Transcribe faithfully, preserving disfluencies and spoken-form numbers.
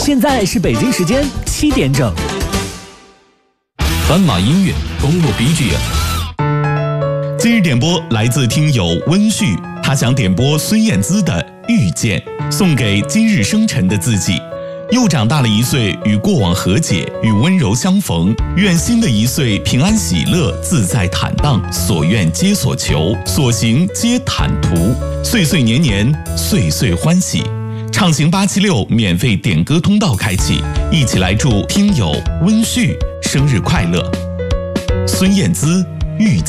现在是北京时间七点整。 斑马音乐公路 B G M。 今日点播来自听友温旭，他想点播孙燕姿的《遇见》，送给今日生辰的自己。又长大了一岁，与过往和解，与温柔相逢。愿新的一岁平安喜乐，自在坦荡，所愿皆所求，所行皆坦途。岁岁年年，岁岁欢喜。畅行八七六免费点歌通道开启，一起来祝听友温旭生日快乐。孙燕姿《遇见》。